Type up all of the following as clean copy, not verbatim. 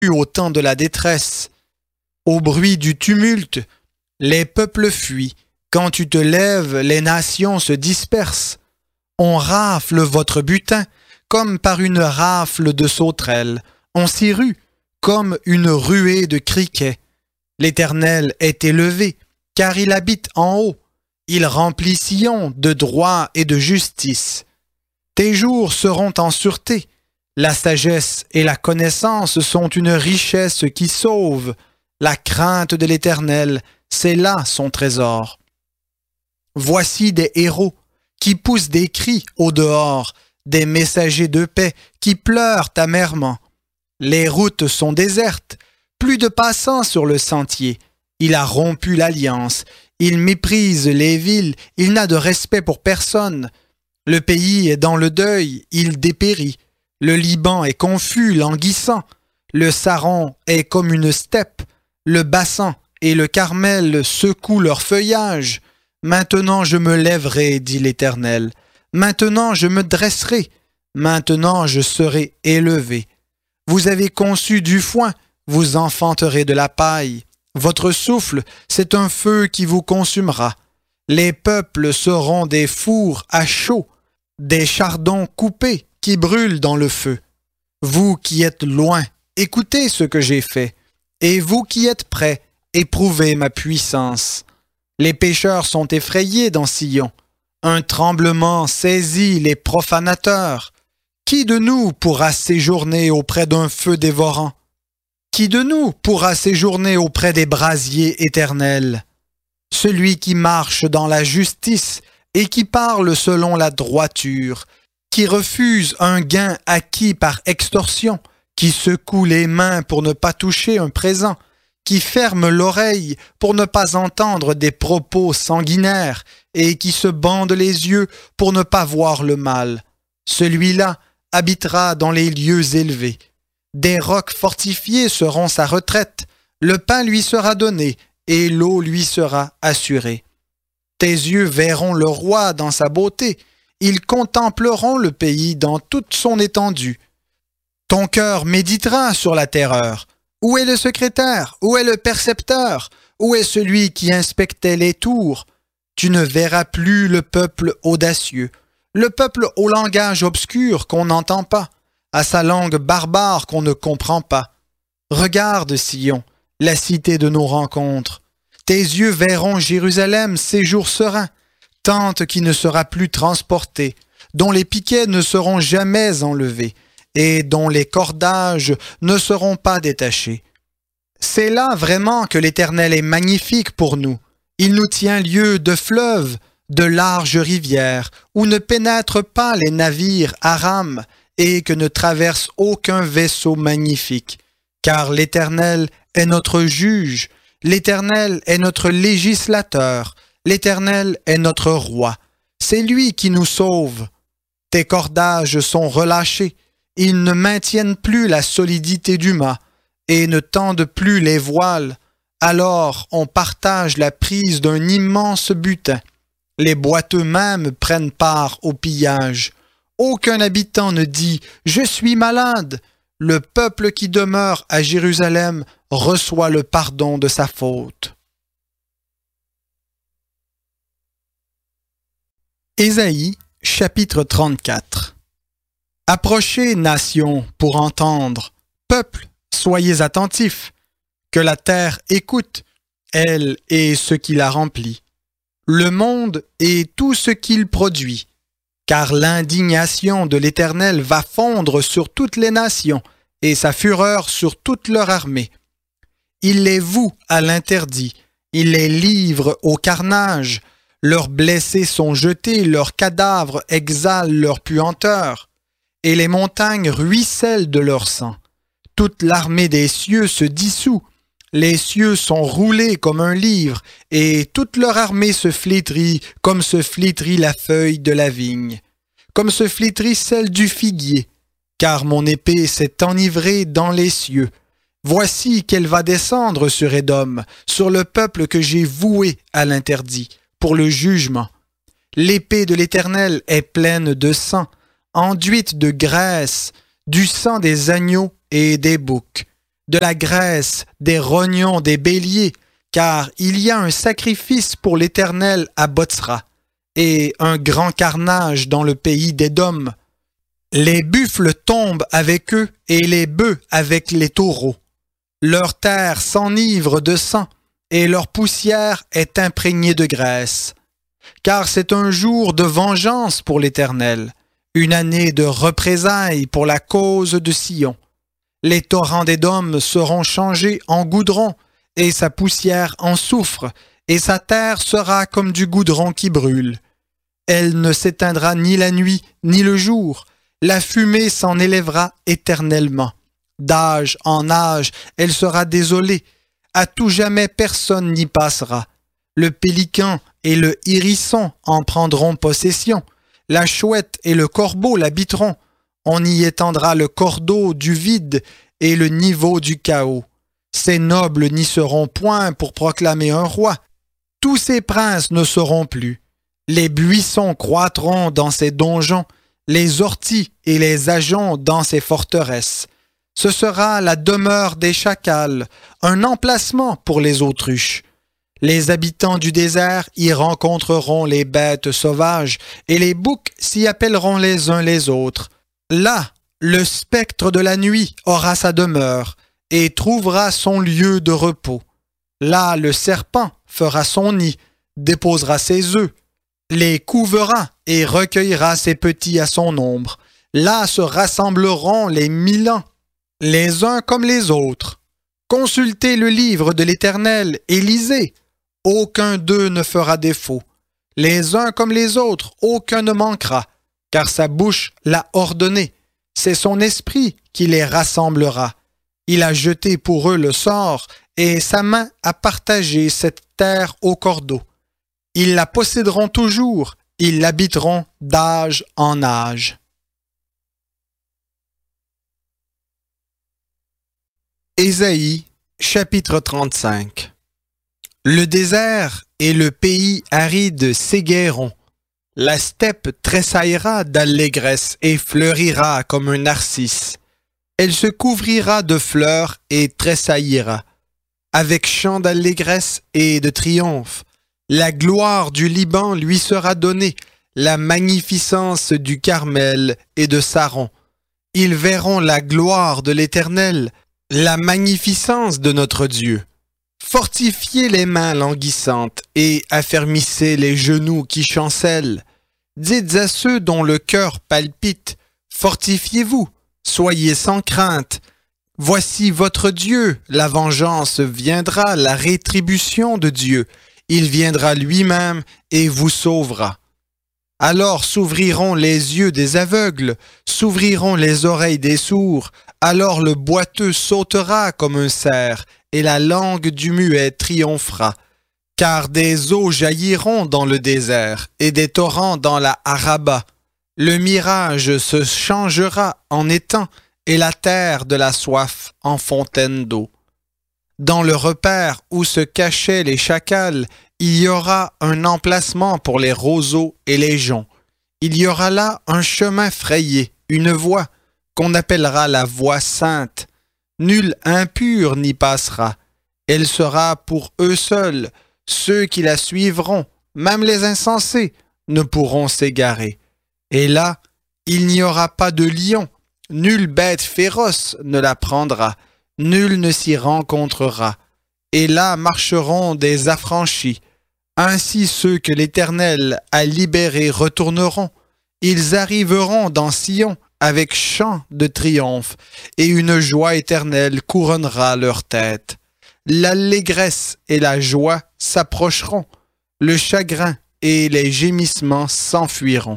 au temps de la détresse. Au bruit du tumulte, les peuples fuient. Quand tu te lèves, les nations se dispersent. On rafle votre butin comme par une rafle de sauterelles. On s'y rue comme une ruée de criquets. L'Éternel est élevé, car il habite en haut. Il remplit Sion de droit et de justice. Tes jours seront en sûreté. La sagesse et la connaissance sont une richesse qui sauve. La crainte de l'Éternel, c'est là son trésor. Voici des héros qui poussent des cris au dehors, des messagers de paix qui pleurent amèrement. Les routes sont désertes, plus de passants sur le sentier. Il a rompu l'alliance, il méprise les villes, il n'a de respect pour personne. Le pays est dans le deuil, il dépérit. Le Liban est confus, languissant. Le Saron est comme une steppe. Le Bassan et le Carmel secouent leur feuillage. Maintenant je me lèverai, dit l'Éternel. Maintenant je me dresserai. Maintenant je serai élevé. Vous avez conçu du foin, vous enfanterez de la paille. Votre souffle, c'est un feu qui vous consumera. Les peuples seront des fours à chaud, des chardons coupés qui brûlent dans le feu. Vous qui êtes loin, écoutez ce que j'ai fait. Et vous qui êtes près, éprouvez ma puissance. Les pécheurs sont effrayés dans Sion. Un tremblement saisit les profanateurs. Qui de nous pourra séjourner auprès d'un feu dévorant? Qui de nous pourra séjourner auprès des brasiers éternels? Celui qui marche dans la justice et qui parle selon la droiture, qui refuse un gain acquis par extorsion, qui secoue les mains pour ne pas toucher un présent, qui ferme l'oreille pour ne pas entendre des propos sanguinaires et qui se bande les yeux pour ne pas voir le mal. Celui-là habitera dans les lieux élevés. Des rocs fortifiés seront sa retraite, le pain lui sera donné et l'eau lui sera assurée. Tes yeux verront le roi dans sa beauté, ils contempleront le pays dans toute son étendue. Ton cœur méditera sur la terreur. Où est le secrétaire? Où est le percepteur? Où est celui qui inspectait les tours? Tu ne verras plus le peuple audacieux, le peuple au langage obscur qu'on n'entend pas, à sa langue barbare qu'on ne comprend pas. Regarde, Sion, la cité de nos rencontres. Tes yeux verront Jérusalem séjour serein, tente qui ne sera plus transportée, dont les piquets ne seront jamais enlevés, et dont les cordages ne seront pas détachés. C'est là vraiment que l'Éternel est magnifique pour nous. Il nous tient lieu de fleuves, de larges rivières, où ne pénètrent pas les navires à rames, et que ne traverse aucun vaisseau magnifique. Car l'Éternel est notre juge, l'Éternel est notre législateur, l'Éternel est notre roi. C'est lui qui nous sauve. Tes cordages sont relâchés, ils ne maintiennent plus la solidité du mât et ne tendent plus les voiles. Alors on partage la prise d'un immense butin. Les boiteux mêmes prennent part au pillage. Aucun habitant ne dit « Je suis malade ». Le peuple qui demeure à Jérusalem reçoit le pardon de sa faute. Ésaïe, chapitre 34. Approchez, nations, pour entendre. Peuple, soyez attentifs. Que la terre écoute, elle et ce qui la remplit. Le monde et tout ce qu'il produit. Car l'indignation de l'Éternel va fondre sur toutes les nations et sa fureur sur toute leur armée. Il les voue à l'interdit, il les livre au carnage. Leurs blessés sont jetés, leurs cadavres exhalent leur puanteur, et les montagnes ruissellent de leur sang. Toute l'armée des cieux se dissout, les cieux sont roulés comme un livre, et toute leur armée se flétrit comme se flétrit la feuille de la vigne, comme se flétrit celle du figuier, car mon épée s'est enivrée dans les cieux. Voici qu'elle va descendre sur Édom, sur le peuple que j'ai voué à l'interdit, pour le jugement. L'épée de l'Éternel est pleine de sang, enduite de graisse, du sang des agneaux et des boucs, de la graisse, des rognons, des béliers, car il y a un sacrifice pour l'Éternel à Botsra, et un grand carnage dans le pays d'Édom. Les buffles tombent avec eux, et les bœufs avec les taureaux. Leur terre s'enivre de sang, et leur poussière est imprégnée de graisse. Car c'est un jour de vengeance pour l'Éternel, une année de représailles pour la cause de Sion. Les torrents d'Édom seront changés en goudron, et sa poussière en soufre, et sa terre sera comme du goudron qui brûle. Elle ne s'éteindra ni la nuit, ni le jour. La fumée s'en élèvera éternellement. D'âge en âge, elle sera désolée. À tout jamais, personne n'y passera. Le pélican et le hérisson en prendront possession. La chouette et le corbeau l'habiteront. On y étendra le cordeau du vide et le niveau du chaos. Ces nobles n'y seront point pour proclamer un roi. Tous ces princes ne seront plus. Les buissons croîtront dans ses donjons, les orties et les ajoncs dans ses forteresses. Ce sera la demeure des chacals, un emplacement pour les autruches. Les habitants du désert y rencontreront les bêtes sauvages, et les boucs s'y appelleront les uns les autres. Là, le spectre de la nuit aura sa demeure, et trouvera son lieu de repos. Là, le serpent fera son nid, déposera ses œufs, les couvera et recueillera ses petits à son ombre. Là se rassembleront les 1000 ans, les uns comme les autres. Consultez le livre de l'Éternel et lisez. Aucun d'eux ne fera défaut. Les uns comme les autres, aucun ne manquera, car sa bouche l'a ordonné. C'est son esprit qui les rassemblera. Il a jeté pour eux le sort, et sa main a partagé cette terre au cordeau. Ils la posséderont toujours, ils l'habiteront d'âge en âge. Ésaïe, chapitre 35. Le désert et le pays aride s'égaieront. La steppe tressaillera d'allégresse et fleurira comme un narcisse. Elle se couvrira de fleurs et tressaillira. Avec chant d'allégresse et de triomphe, la gloire du Liban lui sera donnée, la magnificence du Carmel et de Saron. Ils verront la gloire de l'Éternel, la magnificence de notre Dieu. Fortifiez les mains languissantes et affermissez les genoux qui chancellent. Dites à ceux dont le cœur palpite, fortifiez-vous, soyez sans crainte. Voici votre Dieu, la vengeance viendra, la rétribution de Dieu. Il viendra lui-même et vous sauvera. Alors s'ouvriront les yeux des aveugles, s'ouvriront les oreilles des sourds, alors le boiteux sautera comme un cerf, et la langue du muet triomphera. Car des eaux jailliront dans le désert, et des torrents dans la Araba. Le mirage se changera en étang, et la terre de la soif en fontaine d'eau. Dans le repaire où se cachaient les chacals, il y aura un emplacement pour les roseaux et les joncs. Il y aura là un chemin frayé, une voie, qu'on appellera la voie sainte. Nul impur n'y passera. Elle sera pour eux seuls. Ceux qui la suivront, même les insensés, ne pourront s'égarer. Et là, il n'y aura pas de lion. Nulle bête féroce ne la prendra. Nul ne s'y rencontrera. Et là marcheront des affranchis. Ainsi ceux que l'Éternel a libérés retourneront. Ils arriveront dans Sion avec chant de triomphe, et une joie éternelle couronnera leur tête. L'allégresse et la joie s'approcheront, le chagrin et les gémissements s'enfuiront.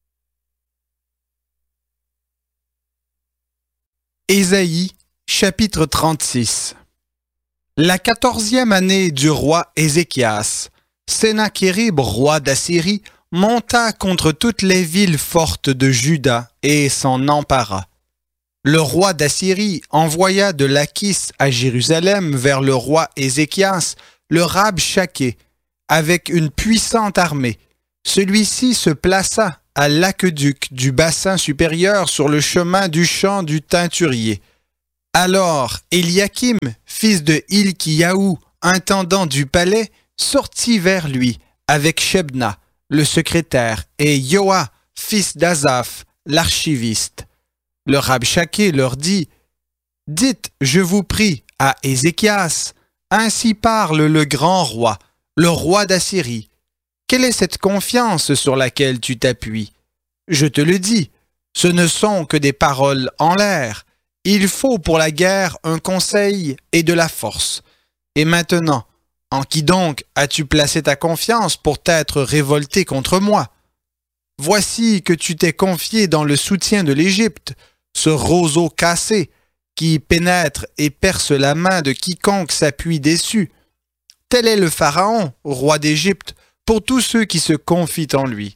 Ésaïe, chapitre 36. La 14e année du roi Ézéchias, Sennachérib, roi d'Assyrie, monta contre toutes les villes fortes de Juda et s'en empara. Le roi d'Assyrie envoya de Lachis à Jérusalem vers le roi Ézéchias, le Rabshaké, avec une puissante armée. Celui-ci se plaça à l'aqueduc du bassin supérieur sur le chemin du champ du teinturier. Alors Éliakim, fils de Hilkiyahu, intendant du palais, sortit vers lui avec Shebna, le secrétaire, et Yoa, fils d'Azaph, l'archiviste. Le Rabshakeh leur dit, « Dites, je vous prie, à Ézéchias, ainsi parle le grand roi, le roi d'Assyrie. Quelle est cette confiance sur laquelle tu t'appuies? Je te le dis, ce ne sont que des paroles en l'air. Il faut pour la guerre un conseil et de la force. Et maintenant, en qui donc as-tu placé ta confiance pour t'être révolté contre moi? Voici que tu t'es confié dans le soutien de l'Égypte, ce roseau cassé, qui pénètre et perce la main de quiconque s'appuie dessus. Tel est le Pharaon, roi d'Égypte, pour tous ceux qui se confient en lui.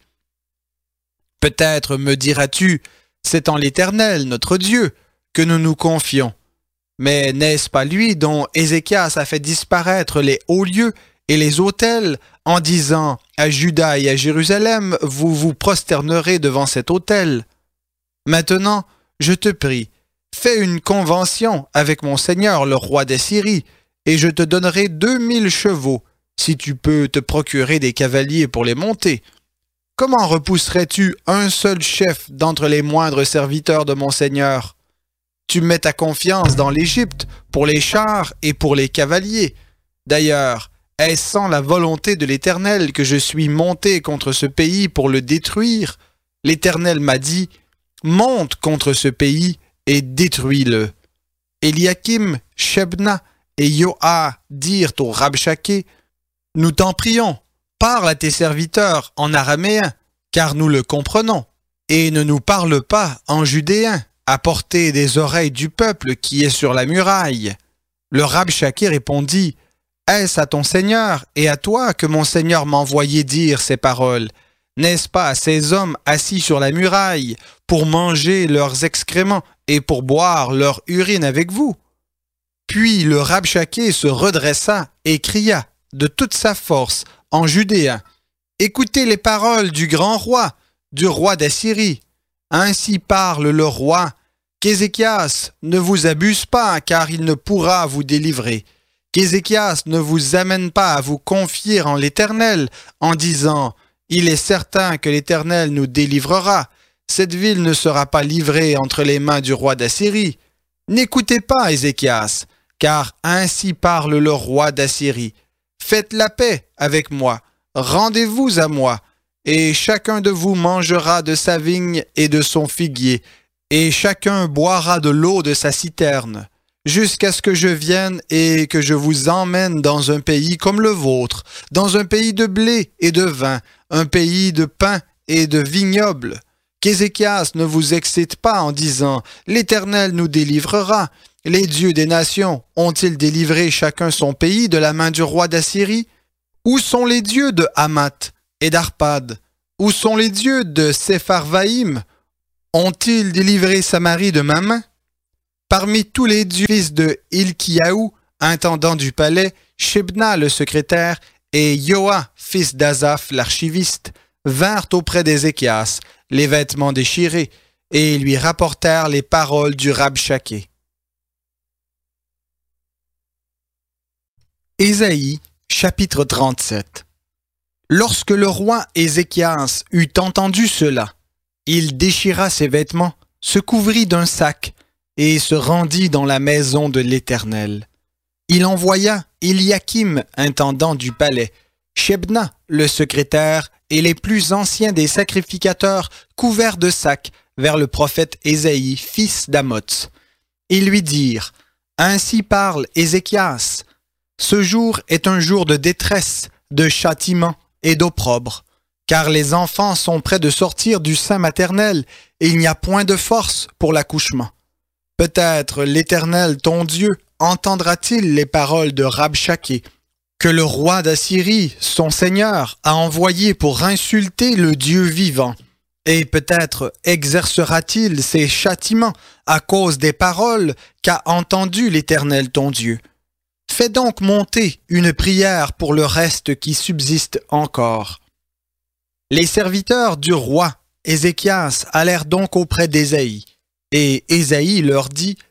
Peut-être me diras-tu, c'est en l'Éternel, notre Dieu, que nous nous confions. Mais n'est-ce pas lui dont Ézéchias a fait disparaître les hauts lieux et les autels en disant à Juda et à Jérusalem, vous vous prosternerez devant cet autel? Maintenant, je te prie, fais une convention avec mon seigneur le roi d'Assyrie, et je te donnerai 2000 chevaux, si tu peux te procurer des cavaliers pour les monter. Comment repousserais-tu un seul chef d'entre les moindres serviteurs de mon seigneur? Tu mets ta confiance dans l'Égypte pour les chars et pour les cavaliers. D'ailleurs, est-ce sans la volonté de l'Éternel que je suis monté contre ce pays pour le détruire? L'Éternel m'a dit, monte contre ce pays et détruis-le. Éliakim, Shebna et Yoa dirent au Rabshakeh, nous t'en prions, parle à tes serviteurs en araméen, car nous le comprenons, et ne nous parle pas en judéen, à portée des oreilles du peuple qui est sur la muraille. Le Rabshakeh répondit, est-ce à ton Seigneur et à toi que mon Seigneur m'envoyait dire ces paroles? N'est-ce pas à ces hommes assis sur la muraille pour manger leurs excréments et pour boire leur urine avec vous? Puis le Rabshakeh se redressa et cria de toute sa force en judéen, écoutez les paroles du grand roi, du roi d'Assyrie. Ainsi parle le roi, qu'Ézéchias ne vous abuse pas, car il ne pourra vous délivrer. Qu'Ézéchias ne vous amène pas à vous confier en l'Éternel, en disant, il est certain que l'Éternel nous délivrera. Cette ville ne sera pas livrée entre les mains du roi d'Assyrie. N'écoutez pas Ézéchias, car ainsi parle le roi d'Assyrie. Faites la paix avec moi, rendez-vous à moi, et chacun de vous mangera de sa vigne et de son figuier, et chacun boira de l'eau de sa citerne, jusqu'à ce que je vienne et que je vous emmène dans un pays comme le vôtre, dans un pays de blé et de vin, un pays de pain et de vignobles. Qu'Ézéchias ne vous excite pas en disant « L'Éternel nous délivrera ». Les dieux des nations ont-ils délivré chacun son pays de la main du roi d'Assyrie? Où sont les dieux de Hamath et d'Arpad? Où sont les dieux de Sepharvaïm? Ont-ils délivré Samarie de ma main? Parmi tous les dieux fils de Hilkiyahu, intendant du palais, Shebna le secrétaire et Yoa, fils d'Azaph l'archiviste, vinrent auprès d'Ézéchias, les vêtements déchirés, et lui rapportèrent les paroles du Rabshakeh. Ésaïe, chapitre 37. Lorsque le roi Ézéchias eut entendu cela, il déchira ses vêtements, se couvrit d'un sac, et se rendit dans la maison de l'Éternel. Il envoya Éliakim, intendant du palais, Shebna, le secrétaire, et les plus anciens des sacrificateurs couverts de sacs vers le prophète Ésaïe, fils d'Amoz. Ils lui dirent, « Ainsi parle Ézéchias. Ce jour est un jour de détresse, de châtiment et d'opprobre, car les enfants sont près de sortir du sein maternel et il n'y a point de force pour l'accouchement. Peut-être l'Éternel, ton Dieu, entendra-t-il les paroles de Rabshakeh, que le roi d'Assyrie, son seigneur, a envoyé pour insulter le Dieu vivant, et peut-être exercera-t-il ses châtiments à cause des paroles qu'a entendues l'Éternel, ton Dieu. Fais donc monter une prière pour le reste qui subsiste encore. » Les serviteurs du roi Ézéchias allèrent donc auprès d'Ésaïe, et Ésaïe leur dit,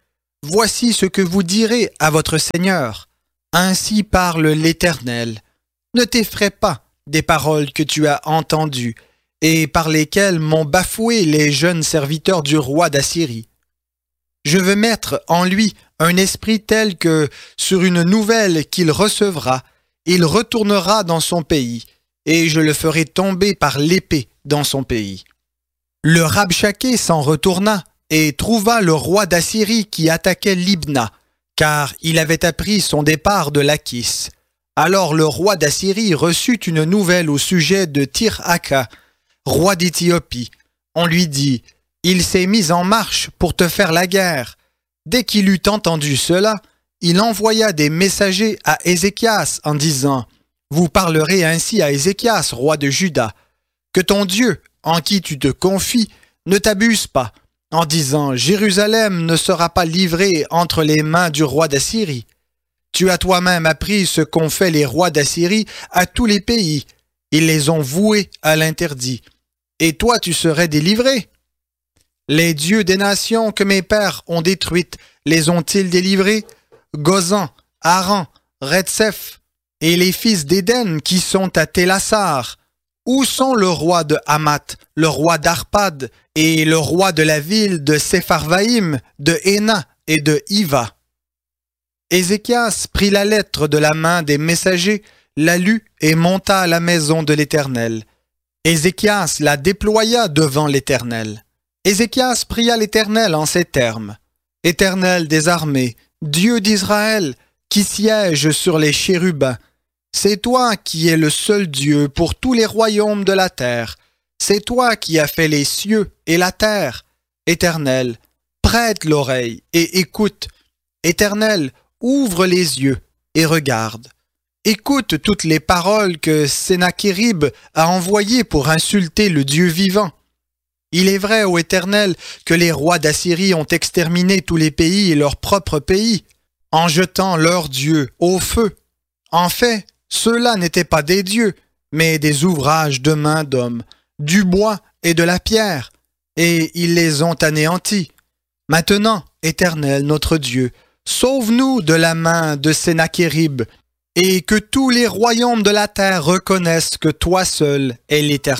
voici ce que vous direz à votre Seigneur. Ainsi parle l'Éternel. Ne t'effraie pas des paroles que tu as entendues et par lesquelles m'ont bafoué les jeunes serviteurs du roi d'Assyrie. Je veux mettre en lui un esprit tel que, sur une nouvelle qu'il recevra, il retournera dans son pays, et je le ferai tomber par l'épée dans son pays. Le Rabshaké s'en retourna et trouva le roi d'Assyrie qui attaquait Libna, car il avait appris son départ de Lachis. Alors le roi d'Assyrie reçut une nouvelle au sujet de Tir-Haka, roi d'Éthiopie. On lui dit « Il s'est mis en marche pour te faire la guerre. » Dès qu'il eut entendu cela, il envoya des messagers à Ézéchias en disant « Vous parlerez ainsi à Ézéchias, roi de Juda, que ton Dieu, en qui tu te confies, ne t'abuse pas, en disant « Jérusalem ne sera pas livrée entre les mains du roi d'Assyrie. » Tu as toi-même appris ce qu'ont fait les rois d'Assyrie à tous les pays. Ils les ont voués à l'interdit. Et toi, tu serais délivré. Les dieux des nations que mes pères ont détruites, les ont-ils délivrés? Gozan, Aran, Retsef et les fils d'Éden qui sont à Télassar. Où sont le roi de Hamath, le roi d'Arpad et le roi de la ville de Sepharvaïm, de Héna et de Hiva? Ézéchias prit la lettre de la main des messagers, la lut et monta à la maison de l'Éternel. Ézéchias la déploya devant l'Éternel. Ézéchias pria l'Éternel en ces termes. « Éternel des armées, Dieu d'Israël, qui siège sur les chérubins, c'est toi qui es le seul Dieu pour tous les royaumes de la terre. C'est toi qui as fait les cieux et la terre. Éternel, prête l'oreille et écoute. Éternel, ouvre les yeux et regarde. Écoute toutes les paroles que Sennachérib a envoyées pour insulter le Dieu vivant. Il est vrai, ô Éternel, que les rois d'Assyrie ont exterminé tous les pays et leur propre pays, en jetant leurs dieux au feu. En fait, ceux-là n'étaient pas des dieux, mais des ouvrages de main d'hommes, du bois et de la pierre, et ils les ont anéantis. Maintenant, Éternel notre Dieu, sauve-nous de la main de Sennachérib, et que tous les royaumes de la terre reconnaissent que toi seul es l'Éternel. »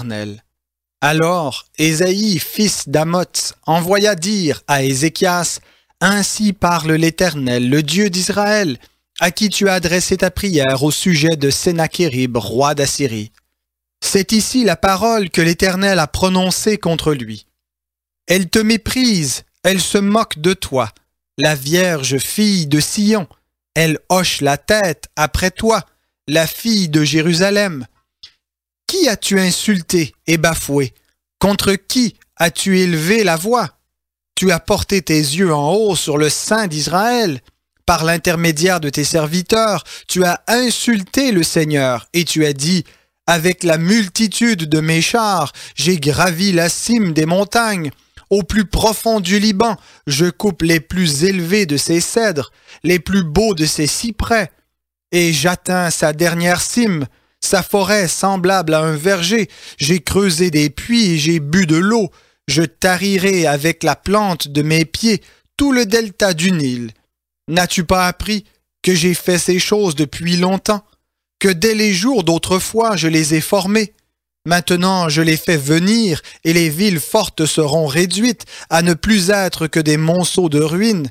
Alors Ésaïe, fils d'Amoz, envoya dire à Ézéchias, « Ainsi parle l'Éternel, le Dieu d'Israël, à qui tu as adressé ta prière au sujet de Sennachérib, roi d'Assyrie. C'est ici la parole que l'Éternel a prononcée contre lui. Elle te méprise, elle se moque de toi, la vierge fille de Sion, elle hoche la tête après toi, la fille de Jérusalem. Qui as-tu insulté et bafoué? Contre qui as-tu élevé la voix? Tu as porté tes yeux en haut sur le sein d'Israël. Par l'intermédiaire de tes serviteurs, tu as insulté le Seigneur et tu as dit « Avec la multitude de mes chars, j'ai gravi la cime des montagnes. Au plus profond du Liban, je coupe les plus élevés de ses cèdres, les plus beaux de ses cyprès, et j'atteins sa dernière cime. Sa forêt semblable à un verger, j'ai creusé des puits et j'ai bu de l'eau. Je tarirai avec la plante de mes pieds tout le delta du Nil. N'as-tu pas appris que j'ai fait ces choses depuis longtemps, que dès les jours d'autrefois je les ai formées? Maintenant je les fais venir et les villes fortes seront réduites à ne plus être que des monceaux de ruines.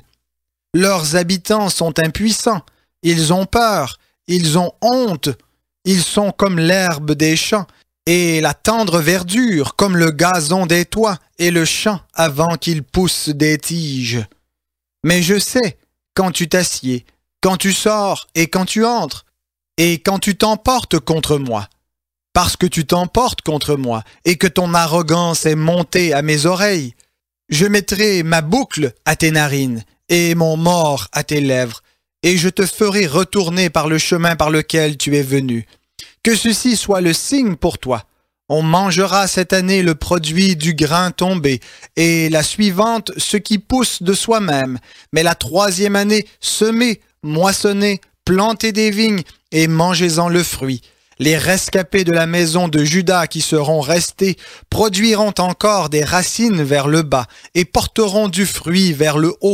Leurs habitants sont impuissants, ils ont peur, ils ont honte. Ils sont comme l'herbe des champs, et la tendre verdure comme le gazon des toits et le champ avant qu'il pousse des tiges. Mais je sais quand tu t'assieds, quand tu sors et quand tu entres, et quand tu t'emportes contre moi. Parce que tu t'emportes contre moi, et que ton arrogance est montée à mes oreilles, je mettrai ma boucle à tes narines, et mon mors à tes lèvres, et je te ferai retourner par le chemin par lequel tu es venu. Que ceci soit le signe pour toi. On mangera cette année le produit du grain tombé, et la suivante ce qui pousse de soi-même, mais la troisième année, semez, moissonnez, plantez des vignes, et mangez-en le fruit. Les rescapés de la maison de Juda qui seront restés produiront encore des racines vers le bas, et porteront du fruit vers le haut.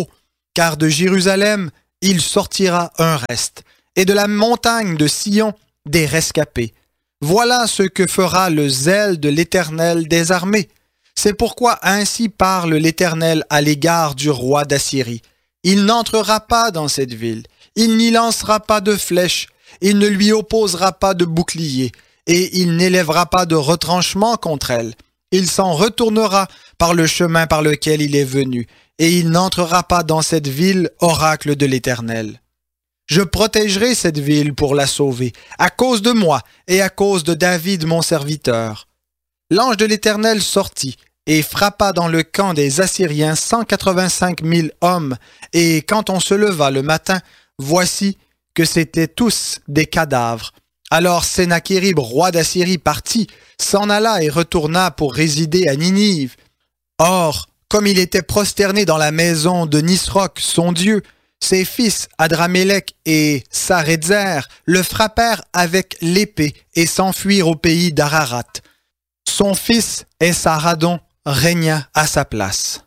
car de Jérusalem il sortira un reste, et de la montagne de Sion des rescapés. Voilà ce que fera le zèle de l'Éternel des armées. C'est pourquoi ainsi parle l'Éternel à l'égard du roi d'Assyrie. Il n'entrera pas dans cette ville, il n'y lancera pas de flèches, il ne lui opposera pas de bouclier, et il n'élèvera pas de retranchement contre elle. Il s'en retournera par le chemin par lequel il est venu, et il n'entrera pas dans cette ville, oracle de l'Éternel. Je protégerai cette ville pour la sauver, à cause de moi et à cause de David mon serviteur. L'ange de l'Éternel sortit et frappa dans le camp des Assyriens 185 000 hommes, et quand on se leva le matin, voici que c'étaient tous des cadavres. Alors Sennachérib, roi d'Assyrie, partit, s'en alla et retourna pour résider à Ninive. Or, comme il était prosterné dans la maison de Nisroch, son dieu, ses fils Adramélec et Sarézer le frappèrent avec l'épée et s'enfuirent au pays d'Ararat. Son fils Esarhaddon régna à sa place.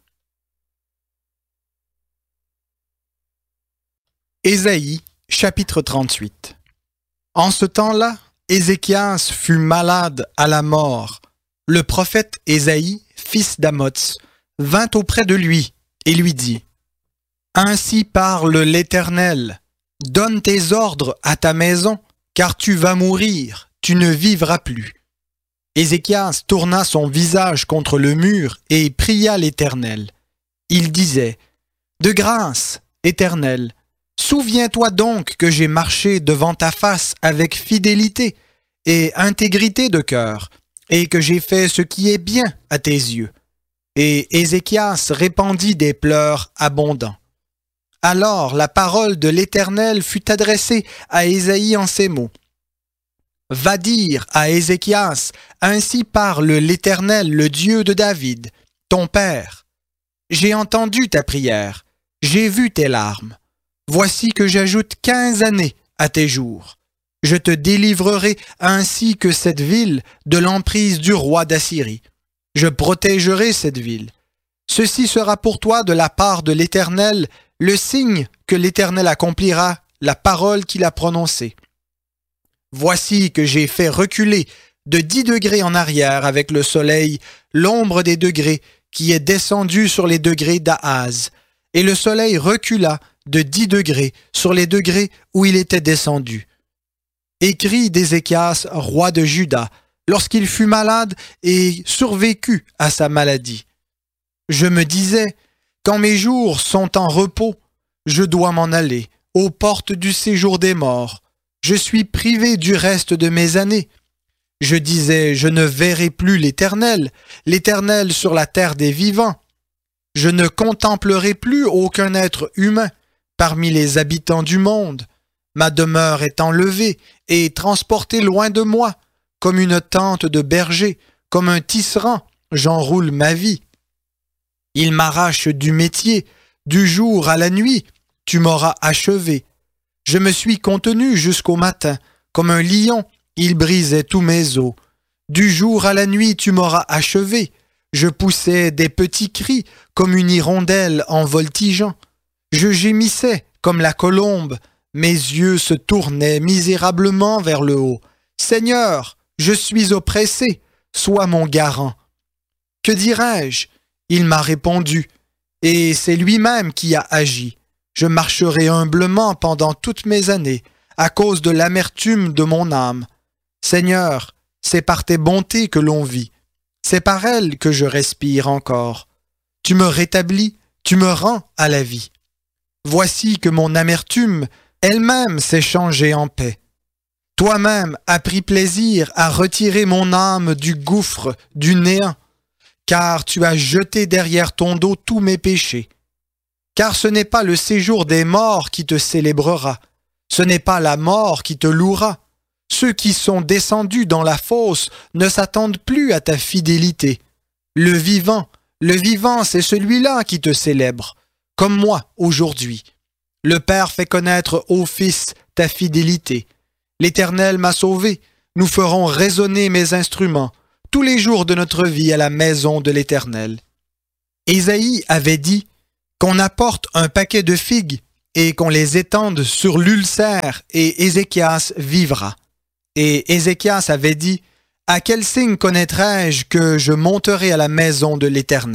Ésaïe, chapitre 38. En ce temps-là, Ézéchias fut malade à la mort. Le prophète Ésaïe, fils d'Amoz, vint auprès de lui et lui dit: Ainsi parle l'Éternel, donne tes ordres à ta maison, car tu vas mourir, tu ne vivras plus. Ézéchias tourna son visage contre le mur et pria l'Éternel. Il disait: De grâce, Éternel, souviens-toi donc que j'ai marché devant ta face avec fidélité et intégrité de cœur, et que j'ai fait ce qui est bien à tes yeux. Et Ézéchias répandit des pleurs abondants. Alors la parole de l'Éternel fut adressée à Ésaïe en ces mots. Va dire à Ézéchias, ainsi parle l'Éternel, le Dieu de David, ton père. J'ai entendu ta prière, j'ai vu tes larmes. Voici que j'ajoute 15 années à tes jours. Je te délivrerai ainsi que cette ville de l'emprise du roi d'Assyrie. Je protégerai cette ville. Ceci sera pour toi de la part de l'Éternel le signe que l'Éternel accomplira la parole qu'il a prononcée. Voici que j'ai fait reculer de 10 degrés en arrière avec le soleil l'ombre des degrés qui est descendue sur les degrés d'Ahaz, et le soleil recula de 10 degrés sur les degrés où il était descendu. Écrit d'Ézéchias, roi de Juda, lorsqu'il fut malade et survécut à sa maladie. Je me disais, quand mes jours sont en repos, je dois m'en aller, aux portes du séjour des morts. Je suis privé du reste de mes années. Je disais, je ne verrai plus l'Éternel, l'Éternel sur la terre des vivants. Je ne contemplerai plus aucun être humain parmi les habitants du monde. Ma demeure est enlevée et transportée loin de moi, comme une tente de berger, comme un tisserand, j'enroule ma vie. Il m'arrache du métier, du jour à la nuit, tu m'auras achevé. Je me suis contenu jusqu'au matin, comme un lion, il brisait tous mes os. Du jour à la nuit, tu m'auras achevé. Je poussais des petits cris, comme une hirondelle en voltigeant. Je gémissais comme la colombe, mes yeux se tournaient misérablement vers le haut. Seigneur, je suis oppressé, sois mon garant. Que dirais-je? Il m'a répondu, et c'est lui-même qui a agi. Je marcherai humblement pendant toutes mes années, à cause de l'amertume de mon âme. Seigneur, c'est par tes bontés que l'on vit. C'est par elles que je respire encore. Tu me rétablis, tu me rends à la vie. Voici que mon amertume elle-même s'est changée en paix. Toi-même as pris plaisir à retirer mon âme du gouffre, du néant, car tu as jeté derrière ton dos tous mes péchés. Car ce n'est pas le séjour des morts qui te célébrera, ce n'est pas la mort qui te louera. Ceux qui sont descendus dans la fosse ne s'attendent plus à ta fidélité. Le vivant, c'est celui-là qui te célèbre, comme moi aujourd'hui. Le Père fait connaître au Fils ta fidélité. L'Éternel m'a sauvé, nous ferons résonner mes instruments tous les jours de notre vie à la maison de l'Éternel. Ésaïe avait dit, qu'on apporte un paquet de figues et qu'on les étende sur l'ulcère, et Ézéchias vivra. Et Ézéchias avait dit, « À quel signe connaîtrai-je que je monterai à la maison de l'Éternel ?»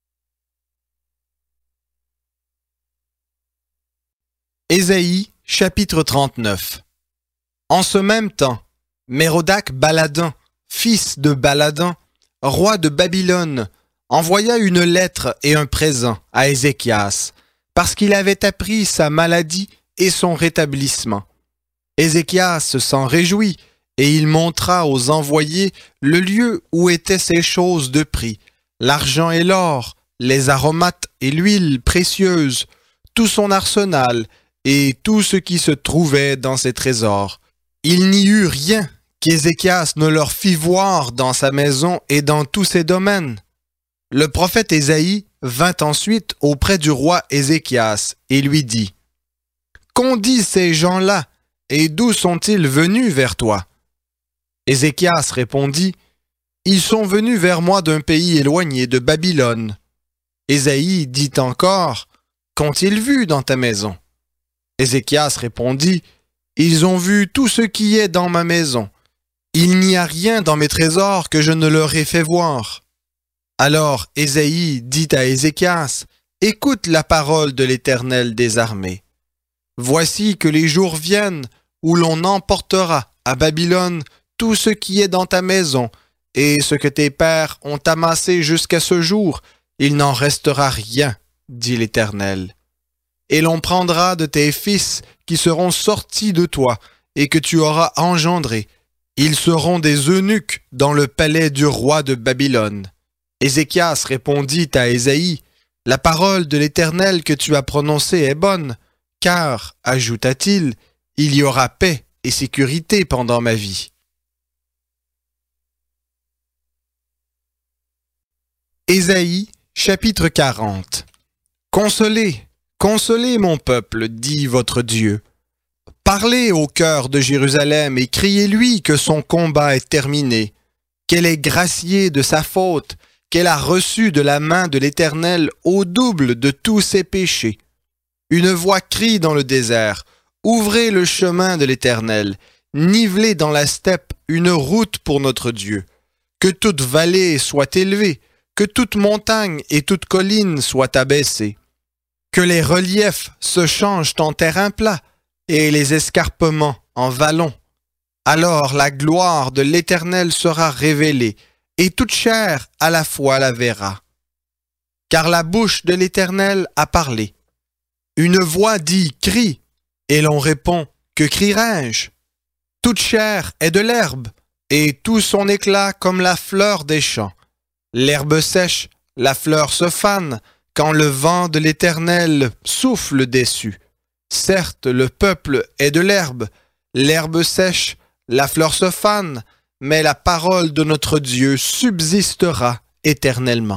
Ésaïe, chapitre 39. En ce même temps, Mérodach Baladin, fils de Baladin, roi de Babylone, envoya une lettre et un présent à Ézéchias, parce qu'il avait appris sa maladie et son rétablissement. Ézéchias s'en réjouit, et il montra aux envoyés le lieu où étaient ces choses de prix, l'argent et l'or, les aromates et l'huile précieuse, tout son arsenal, et tout ce qui se trouvait dans ses trésors. Il n'y eut rien qu'Ézéchias ne leur fit voir dans sa maison et dans tous ses domaines. Le prophète Ésaïe vint ensuite auprès du roi Ézéchias et lui dit, « Qu'ont dit ces gens-là, et d'où sont-ils venus vers toi ?» Ézéchias répondit, « Ils sont venus vers moi d'un pays éloigné de Babylone. » Ésaïe dit encore, « Qu'ont-ils vu dans ta maison ?» Ézéchias répondit, « Ils ont vu tout ce qui est dans ma maison. Il n'y a rien dans mes trésors que je ne leur ai fait voir. » Alors Ésaïe dit à Ézéchias, « Écoute la parole de l'Éternel des armées. Voici que les jours viennent où l'on emportera à Babylone tout ce qui est dans ta maison, et ce que tes pères ont amassé jusqu'à ce jour, il n'en restera rien, dit l'Éternel. Et l'on prendra de tes fils qui seront sortis de toi et que tu auras engendrés. Ils seront des eunuques dans le palais du roi de Babylone. » Ézéchias répondit à Ésaïe, « La parole de l'Éternel que tu as prononcée est bonne, car, ajouta-t-il, il y aura paix et sécurité pendant ma vie. » Ésaïe, chapitre 40. Consolez, consolez mon peuple, dit votre Dieu. Parlez au cœur de Jérusalem et criez-lui que son combat est terminé, qu'elle est graciée de sa faute, qu'elle a reçu de la main de l'Éternel au double de tous ses péchés. Une voix crie dans le désert, ouvrez le chemin de l'Éternel, nivelez dans la steppe une route pour notre Dieu. Que toute vallée soit élevée, que toute montagne et toute colline soient abaissées. Que les reliefs se changent en terrain plat et les escarpements en vallons. Alors la gloire de l'Éternel sera révélée, et toute chair à la fois la verra. Car la bouche de l'Éternel a parlé. Une voix dit « Crie », et l'on répond « Que crierai-je » Toute chair est de l'herbe, et tout son éclat comme la fleur des champs. L'herbe sèche, la fleur se fane, quand le vent de l'Éternel souffle dessus. Certes, le peuple est de l'herbe sèche, la fleur se fane, mais la parole de notre Dieu subsistera éternellement.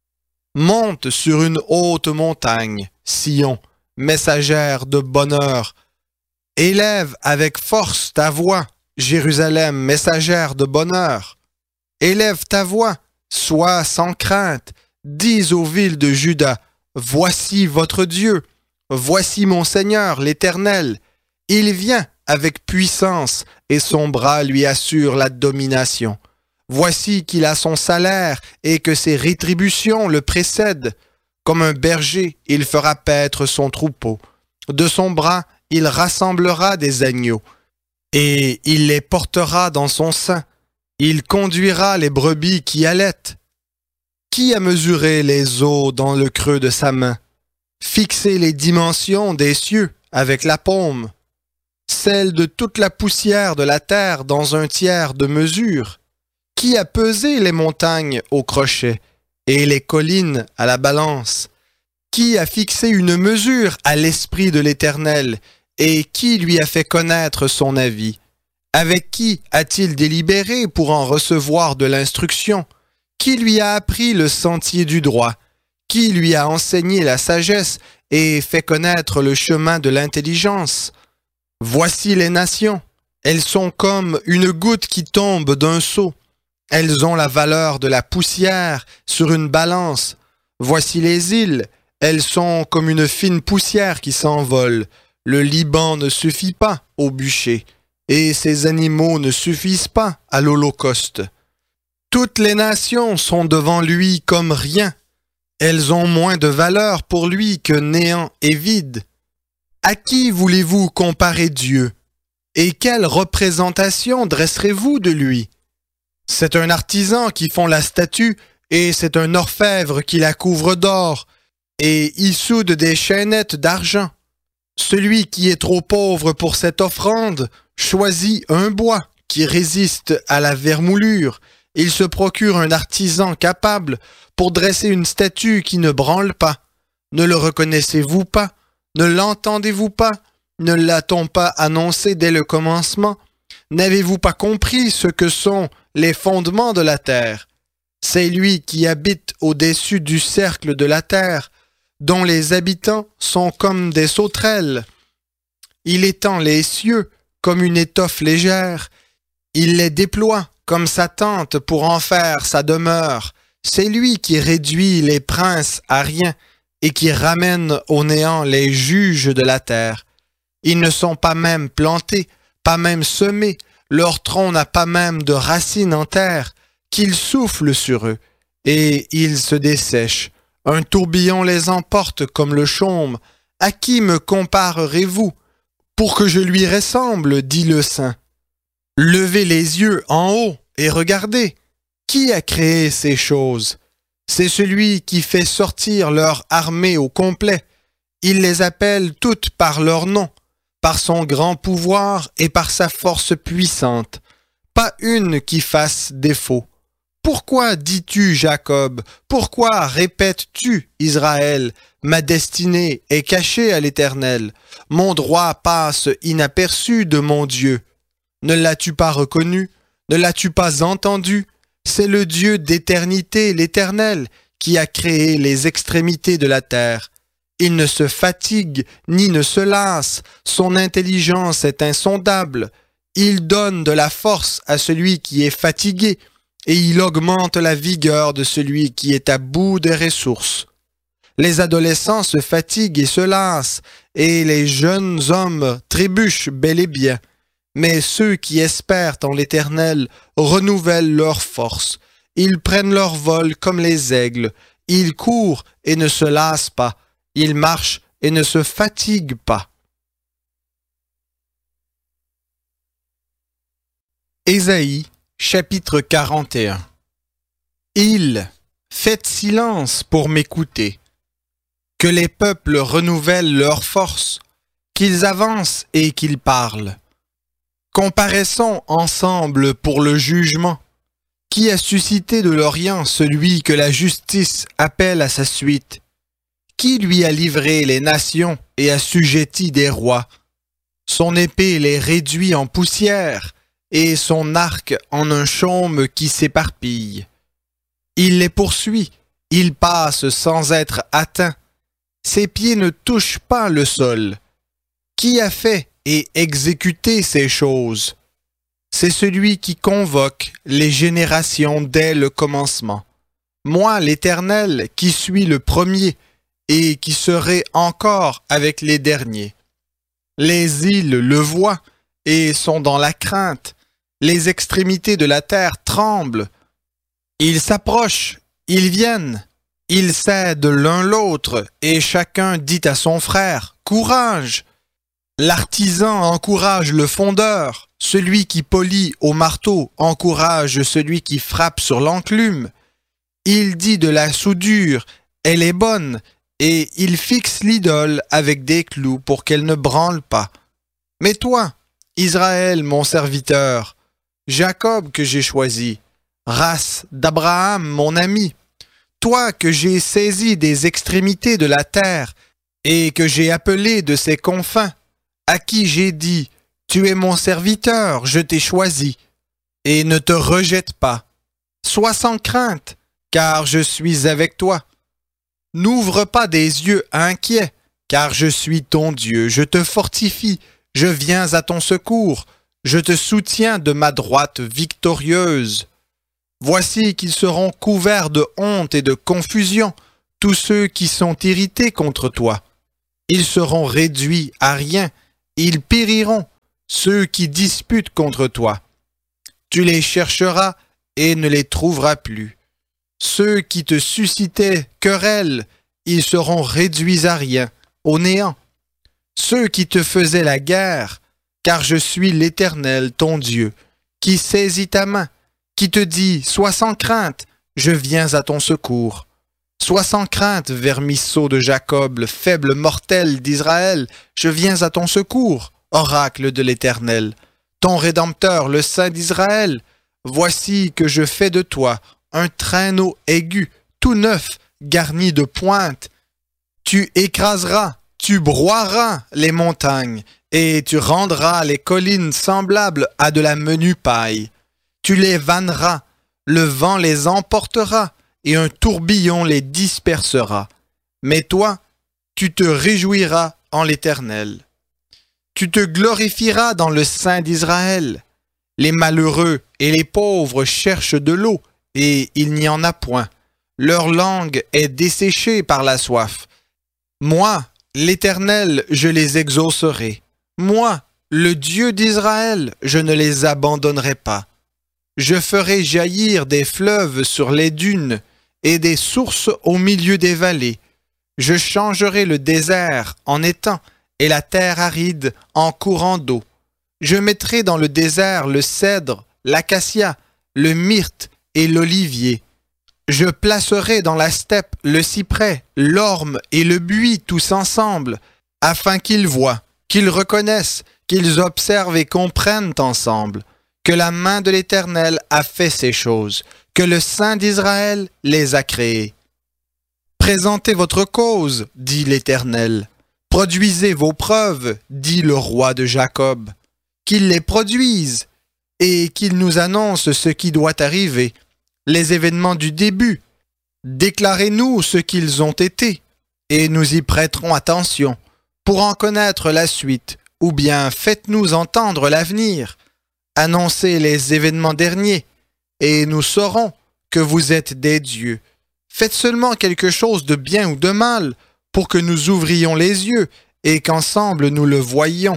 Monte sur une haute montagne, Sion, messagère de bonheur. Élève avec force ta voix, Jérusalem, messagère de bonheur. Élève ta voix, sois sans crainte, dis aux villes de Juda, voici votre Dieu, voici mon Seigneur l'Éternel. Il vient avec puissance et son bras lui assure la domination. Voici qu'il a son salaire et que ses rétributions le précèdent. Comme un berger, il fera paître son troupeau. De son bras, il rassemblera des agneaux et il les portera dans son sein. Il conduira les brebis qui allaitent. Qui a mesuré les eaux dans le creux de sa main, fixé les dimensions des cieux avec la paume, celle de toute la poussière de la terre dans un tiers de mesure? Qui a pesé les montagnes au crochet et les collines à la balance? Qui a fixé une mesure à l'esprit de l'Éternel et qui lui a fait connaître son avis? Avec qui a-t-il délibéré pour en recevoir de l'instruction? Qui lui a appris le sentier du droit? Qui lui a enseigné la sagesse et fait connaître le chemin de l'intelligence? Voici les nations. Elles sont comme une goutte qui tombe d'un seau. Elles ont la valeur de la poussière sur une balance. Voici les îles. Elles sont comme une fine poussière qui s'envole. Le Liban ne suffit pas au bûcher, et ses animaux ne suffisent pas à l'holocauste. Toutes les nations sont devant lui comme rien. Elles ont moins de valeur pour lui que néant et vide. À qui voulez-vous comparer Dieu? Et quelle représentation dresserez-vous de lui? C'est un artisan qui fond la statue, et c'est un orfèvre qui la couvre d'or, et y soude des chaînettes d'argent. Celui qui est trop pauvre pour cette offrande choisit un bois qui résiste à la vermoulure. Il se procure un artisan capable pour dresser une statue qui ne branle pas. Ne le reconnaissez-vous pas? Ne l'entendez-vous pas? Ne l'a-t-on pas annoncé dès le commencement? N'avez-vous pas compris ce que sont les fondements de la terre? C'est lui qui habite au-dessus du cercle de la terre, dont les habitants sont comme des sauterelles. Il étend les cieux comme une étoffe légère. Il les déploie comme sa tente pour en faire sa demeure. C'est lui qui réduit les princes à rien et qui ramène au néant les juges de la terre. Ils ne sont pas même plantés, pas même semés, leur tronc n'a pas même de racines en terre, qu'il souffle sur eux, et ils se dessèchent. Un tourbillon les emporte comme le chaume. À qui me comparerez-vous? Pour que je lui ressemble, dit le saint. Levez les yeux en haut et regardez. Qui a créé ces choses? C'est celui qui fait sortir leur armée au complet. Il les appelle toutes par leur nom, par son grand pouvoir et par sa force puissante. Pas une qui fasse défaut. Pourquoi dis-tu, Jacob? Pourquoi répètes-tu, Israël? Ma destinée est cachée à l'Éternel. Mon droit passe inaperçu de mon Dieu. Ne l'as-tu pas reconnu? Ne l'as-tu pas entendu? C'est le Dieu d'éternité, l'Éternel, qui a créé les extrémités de la terre. Il ne se fatigue ni ne se lasse. Son intelligence est insondable. Il donne de la force à celui qui est fatigué, et il augmente la vigueur de celui qui est à bout des ressources. Les adolescents se fatiguent et se lassent, et les jeunes hommes trébuchent bel et bien. Mais ceux qui espèrent en l'Éternel renouvellent leur force. Ils prennent leur vol comme les aigles. Ils courent et ne se lassent pas. Ils marchent et ne se fatiguent pas. Ésaïe, chapitre 41. Faites silence pour m'écouter. Que les peuples renouvellent leur force, qu'ils avancent et qu'ils parlent. Comparaissons ensemble pour le jugement. Qui a suscité de l'Orient celui que la justice appelle à sa suite? Qui lui a livré les nations et assujetti des rois? Son épée les réduit en poussière et son arc en un chaume qui s'éparpille. Il les poursuit, il passe sans être atteint. Ses pieds ne touchent pas le sol. Qui a fait et exécuté ces choses? C'est celui qui convoque les générations dès le commencement. Moi, l'Éternel, qui suis le premier et qui serai encore avec les derniers. Les îles le voient et sont dans la crainte. Les extrémités de la terre tremblent. Ils s'approchent, ils viennent, ils cèdent l'un l'autre, et chacun dit à son frère, « Courage !» L'artisan encourage le fondeur, celui qui polit au marteau encourage celui qui frappe sur l'enclume. Il dit de la soudure, « Elle est bonne !» et il fixe l'idole avec des clous pour qu'elle ne branle pas. Mais toi, Israël, mon serviteur, Jacob que j'ai choisi, race d'Abraham, mon ami, toi que j'ai saisi des extrémités de la terre et que j'ai appelé de ses confins, à qui j'ai dit, tu es mon serviteur, je t'ai choisi, et ne te rejette pas. Sois sans crainte, car je suis avec toi. N'ouvre pas des yeux inquiets, car je suis ton Dieu, je te fortifie, je viens à ton secours, je te soutiens de ma droite victorieuse. Voici qu'ils seront couverts de honte et de confusion, tous ceux qui sont irrités contre toi. Ils seront réduits à rien, ils périront, ceux qui disputent contre toi. Tu les chercheras et ne les trouveras plus. Ceux qui te suscitaient querelle, ils seront réduits à rien, au néant. Ceux qui te faisaient la guerre, car je suis l'Éternel, ton Dieu, qui saisit ta main, qui te dit, sois sans crainte, je viens à ton secours. Sois sans crainte, vermisseau de Jacob, le faible mortel d'Israël, je viens à ton secours, oracle de l'Éternel, ton Rédempteur, le Saint d'Israël. Voici que je fais de toi un traîneau aigu, tout neuf, garni de pointes. Tu écraseras, tu broieras les montagnes, et tu rendras les collines semblables à de la menue paille. Tu les vanneras, le vent les emportera, et un tourbillon les dispersera. Mais toi, tu te réjouiras en l'Éternel. Tu te glorifieras dans le Saint d'Israël. Les malheureux et les pauvres cherchent de l'eau, et il n'y en a point. Leur langue est desséchée par la soif. Moi, l'Éternel, je les exaucerai. Moi, le Dieu d'Israël, je ne les abandonnerai pas. Je ferai jaillir des fleuves sur les dunes et des sources au milieu des vallées. Je changerai le désert en étang et la terre aride en courant d'eau. Je mettrai dans le désert le cèdre, l'acacia, le myrte et l'olivier. Je placerai dans la steppe le cyprès, l'orme et le buis tous ensemble, afin qu'ils voient, qu'ils reconnaissent, qu'ils observent et comprennent ensemble que la main de l'Éternel a fait ces choses, que le Saint d'Israël les a créées. Présentez votre cause, dit l'Éternel. Produisez vos preuves, dit le roi de Jacob. Qu'il les produise et qu'il nous annonce ce qui doit arriver, les événements du début. Déclarez-nous ce qu'ils ont été, et nous y prêterons attention, pour en connaître la suite, ou bien faites-nous entendre l'avenir. Annoncez les événements derniers, et nous saurons que vous êtes des dieux. Faites seulement quelque chose de bien ou de mal, pour que nous ouvrions les yeux, et qu'ensemble nous le voyions.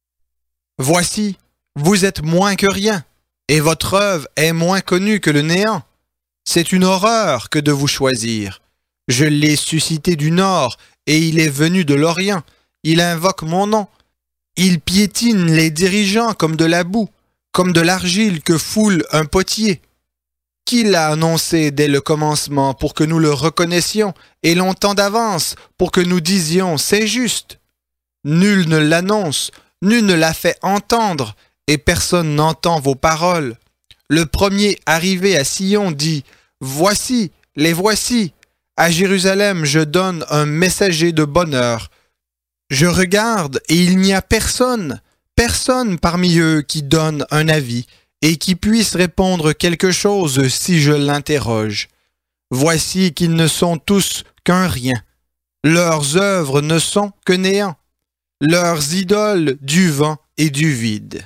Voici, vous êtes moins que rien, et votre œuvre est moins connue que le néant. C'est une horreur que de vous choisir. Je l'ai suscité du nord, et il est venu de l'Orient. Il invoque mon nom. Il piétine les dirigeants comme de la boue, comme de l'argile que foule un potier. Qui l'a annoncé dès le commencement pour que nous le reconnaissions, et longtemps d'avance pour que nous disions « c'est juste ». Nul ne l'annonce, nul ne l'a fait entendre, et personne n'entend vos paroles. Le premier arrivé à Sion dit « Voici, les voici. À Jérusalem, je donne un messager de bonheur. Je regarde, et il n'y a personne, personne parmi eux qui donne un avis, et qui puisse répondre quelque chose si je l'interroge. Voici qu'ils ne sont tous qu'un rien. Leurs œuvres ne sont que néant. Leurs idoles du vent et du vide.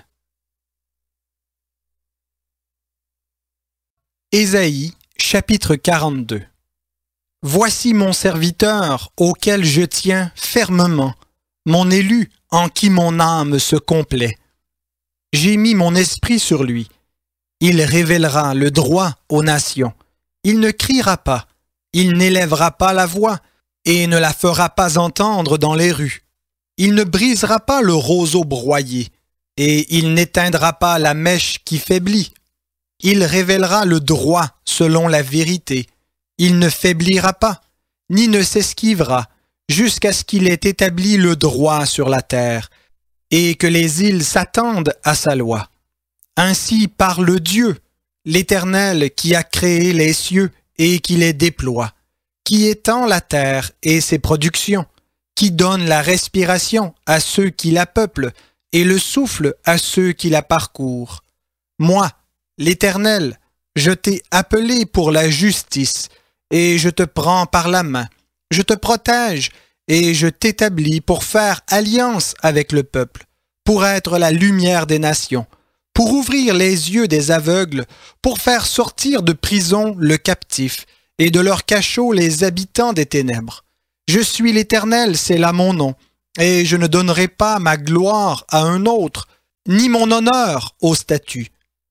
Ésaïe, chapitre 42. Voici mon serviteur auquel je tiens fermement, mon élu en qui mon âme se complaît. J'ai mis mon esprit sur lui. Il révélera le droit aux nations. Il ne criera pas, il n'élèvera pas la voix et ne la fera pas entendre dans les rues. Il ne brisera pas le roseau broyé et il n'éteindra pas la mèche qui faiblit. Il révélera le droit selon la vérité. Il ne faiblira pas, ni ne s'esquivera, jusqu'à ce qu'il ait établi le droit sur la terre, et que les îles s'attendent à sa loi. Ainsi parle Dieu, l'Éternel qui a créé les cieux et qui les déploie, qui étend la terre et ses productions, qui donne la respiration à ceux qui la peuplent et le souffle à ceux qui la parcourent. Moi, l'Éternel, je t'ai appelé pour la justice, et je te prends par la main. Je te protège, et je t'établis pour faire alliance avec le peuple, pour être la lumière des nations, pour ouvrir les yeux des aveugles, pour faire sortir de prison le captif, et de leurs cachots les habitants des ténèbres. Je suis l'Éternel, c'est là mon nom, et je ne donnerai pas ma gloire à un autre, ni mon honneur aux statues.